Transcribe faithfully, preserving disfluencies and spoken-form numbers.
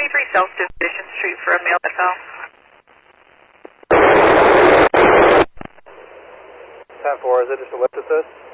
twenty-three South Division Street for a male F L. ten four, is it just a lift assist?